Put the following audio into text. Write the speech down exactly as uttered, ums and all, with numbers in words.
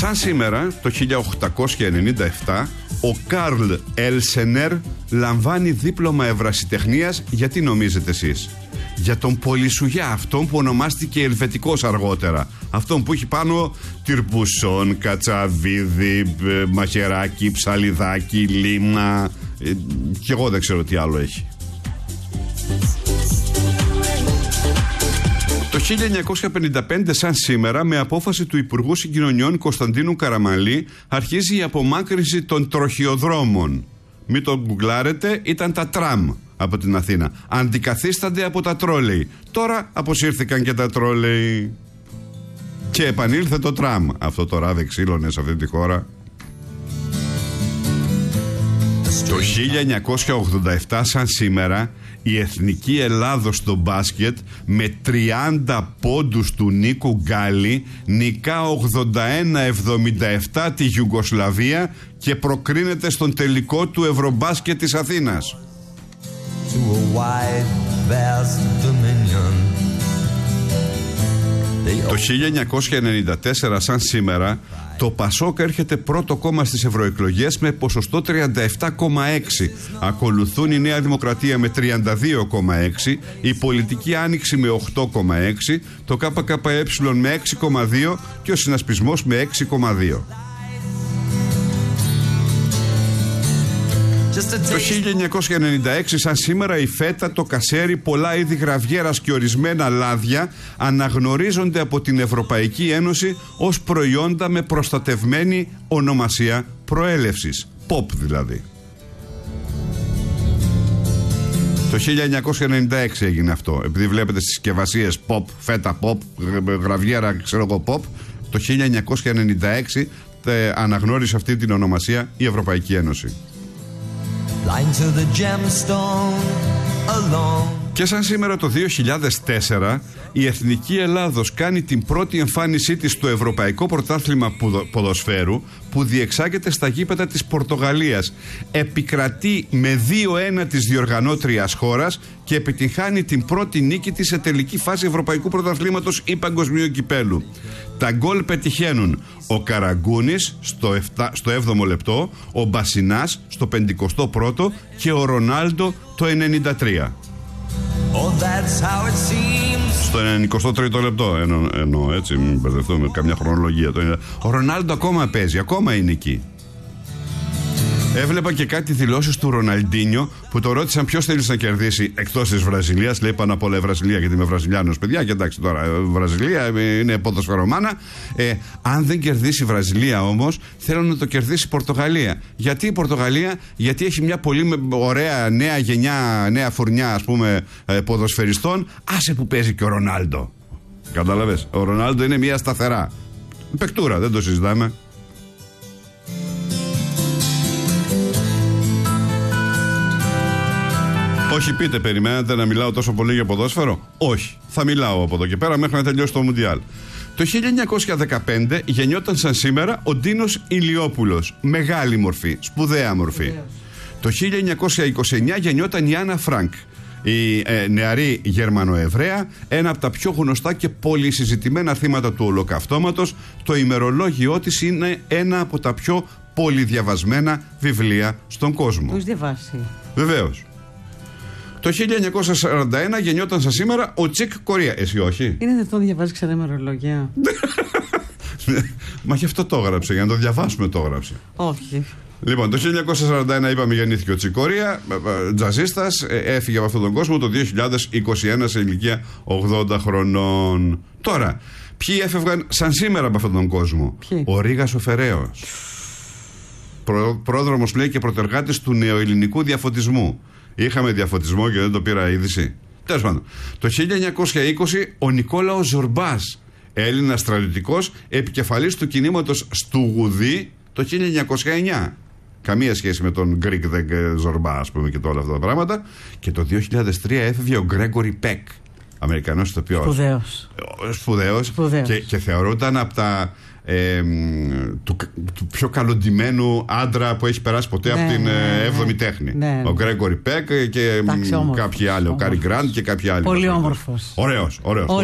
Σαν σήμερα, το χίλια οκτακόσια ενενήντα επτά, ο Καρλ Έλσενερ λαμβάνει δίπλωμα ευρασιτεχνίας. Γιατί νομίζετε εσείς? Για τον Πολυσουγιά, αυτόν που ονομάστηκε Ελβετικός αργότερα. Αυτόν που έχει πάνω τυρπουσόν, κατσαβίδι, μαχαιράκι, ψαλιδάκι, λίμνα, ε, και εγώ δεν ξέρω τι άλλο έχει. Το χίλια εννιακόσια πενήντα πέντε, σαν σήμερα, με απόφαση του Υπουργού Συγκοινωνιών Κωνσταντίνου Καραμανλή, αρχίζει η απομάκρυνση των τροχιοδρόμων. Μην το γκουγκλάρετε, ήταν τα τραμ από την Αθήνα. Αντικαθίστανται από τα τρόλεϊ. Τώρα αποσύρθηκαν και τα τρόλεϊ. Και επανήλθε το τραμ. Αυτό το ράδι ξύλωνε σε αυτή τη χώρα. Το χίλια εννιακόσια ογδόντα επτά, σαν σήμερα, η Εθνική Ελλάδος στο μπάσκετ με τριάντα πόντους του Νίκου Γκάλη νικά ογδόντα ένα εβδομήντα επτά τη Ιουγκοσλαβία και προκρίνεται στον τελικό του Ευρωμπάσκετ της Αθήνας. Το χίλια εννιακόσια ενενήντα τέσσερα, σαν σήμερα, το Πασόκ έρχεται πρώτο κόμμα στις ευρωεκλογές με ποσοστό τριάντα επτά κόμμα έξι. Ακολουθούν η Νέα Δημοκρατία με τριάντα δύο κόμμα έξι, η Πολιτική Άνοιξη με οκτώ κόμμα έξι, το ΚΚΕ με έξι κόμμα δύο και ο Συνασπισμός με έξι κόμμα δύο. Το χίλια εννιακόσια ενενήντα έξι, σαν σήμερα, η φέτα, το κασέρι, πολλά είδη γραβιέρας και ορισμένα λάδια αναγνωρίζονται από την Ευρωπαϊκή Ένωση ως προϊόντα με προστατευμένη ονομασία προέλευσης. Pop δηλαδή. Το χίλια εννιακόσια ενενήντα έξι έγινε αυτό. Επειδή βλέπετε στις συσκευασίες pop, φέτα pop, γραβιέρα ξέρω εγώ pop, το χίλια εννιακόσια ενενήντα έξι τε, αναγνώρισε αυτή την ονομασία η Ευρωπαϊκή Ένωση. Και σαν σήμερα το δύο χιλιάδες τέσσερα, η Εθνική Ελλάδος κάνει την πρώτη εμφάνισή της στο Ευρωπαϊκό Πρωτάθλημα Ποδοσφαίρου, που διεξάγεται στα γήπεδα της Πορτογαλίας. Επικρατεί με δύο ένα της διοργανώτριας χώρας και επιτυγχάνει την πρώτη νίκη της σε τελική φάση Ευρωπαϊκού Πρωταθλήματος ή Παγκοσμίου Κυπέλου. Τα γκολ πετυχαίνουν ο Καραγκούνης στο, εφτά, στο έβδομο λεπτό, ο Μπασινάς στο πενηκοστό πρώτο και ο Ρονάλντο το ενενήντα τρία. Oh, στο ενενηκοστό τρίτο λεπτό εννοώ, εννο, έτσι, μην μπερδευτούμε καμιά χρονολογία. Ο Ρονάλντο ακόμα παίζει, ακόμα είναι εκεί. Έβλεπα και κάτι δηλώσεις του Ροναλντίνιο που το ρώτησαν ποιος θέλει να κερδίσει εκτός της Βραζιλίας. Λέει πάνω απ' όλα η Βραζιλία, γιατί είμαι Βραζιλιάνος, παιδιά. Και εντάξει τώρα, η Βραζιλία είναι ποδοσφαιρομάνα. Ε, αν δεν κερδίσει η Βραζιλία όμως, θέλω να το κερδίσει η Πορτογαλία. Γιατί η Πορτογαλία? Γιατί έχει μια πολύ ωραία νέα γενιά, νέα φουρνιά, ας πούμε, ποδοσφαιριστών. Άσε που παίζει και ο Ρονάλντο. Κατάλαβες. Ο Ρονάλντο είναι μια σταθερά παικτούρα, δεν το συζητάμε. Όχι, πείτε, περιμένετε να μιλάω τόσο πολύ για ποδόσφαιρο? Όχι, θα μιλάω από εδώ και πέρα μέχρι να τελειώσει το Μουντιάλ. Το χίλια εννιακόσια δεκαπέντε γεννιόταν σαν σήμερα ο Ντίνος Ηλιόπουλος. Μεγάλη μορφή, σπουδαία μορφή. Yes. Το χίλια εννιακόσια είκοσι εννιά γεννιόταν η Άννα Φρανκ, η ε, νεαρή Γερμανοεβραία, ένα από τα πιο γνωστά και πολυσυζητημένα θύματα του Ολοκαυτώματος. Το ημερολόγιό της είναι ένα από τα πιο πολυδιαβασμένα βιβλία στον κόσμο. Το έχεις διαβάσει? Βεβαίως. Το χίλια εννιακόσια σαράντα ένα γεννιόταν σαν σήμερα ο Τσικ Κορία. Εσύ όχι? Είναι δυνατόν να διαβάζει ξανά ημερολόγια? Μα γι' αυτό το έγραψε, για να το διαβάσουμε το έγραψε. Όχι. Λοιπόν, το χίλια εννιακόσια σαράντα ένα είπαμε γεννήθηκε ο Τσικ Κορία, τζαζίστας, έφυγε από αυτόν τον κόσμο το δύο χιλιάδες είκοσι ένα σε ηλικία ογδόντα χρονών. Τώρα, ποιοι έφευγαν σαν σήμερα από αυτόν τον κόσμο? Ποιοι? Ο Ρήγας ο Φεραίος, Προ, πρόδρομος λέει και πρωτεργάτης του νεοελληνικού διαφωτισμού. Είχαμε διαφωτισμό και δεν το πήρα είδηση. Τέλος πάντων. Το χίλια εννιακόσια είκοσι ο Νικόλαος Ζορμπάς, Έλληνας στρατιωτικός, επικεφαλής του κινήματος Στουγουδί το χίλια εννιακόσια εννιά. Καμία σχέση με τον Γκρικ Ζορμπά, ας πούμε, και όλα αυτά τα πράγματα. Και το δύο χιλιάδες τρία έφευγε ο Γκρέγκορι Πεκ, Αμερικανός ηθοποιός. Σπουδαίος. Σπουδαίος. Σπουδαίος. Και, και θεωρούταν από τα. Ε, του, του πιο καλοντημένου άντρα που έχει περάσει ποτέ, ναι, από την ναι, έβδομη τέχνη, ναι. Ο Γκρέγκορι Πεκ και εντάξει, κάποιοι άλλοι, ο Κάρι Γκραντ και κάποιοι άλλοι. Πολύ όμορφος. Ωραίος, ωραίος.